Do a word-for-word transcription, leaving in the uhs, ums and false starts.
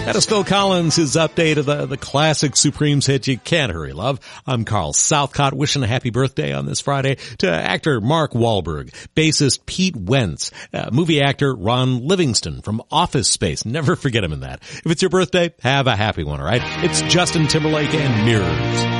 That is Phil Collins, his update of the, the classic Supremes hit, You Can't Hurry Love. I'm Carl Southcott, wishing a happy birthday on this Friday to actor Mark Wahlberg, bassist Pete Wentz, uh, movie actor Ron Livingston from Office Space. Never forget him in that. If it's your birthday, have a happy one, all right? It's Justin Timberlake and Mirrors.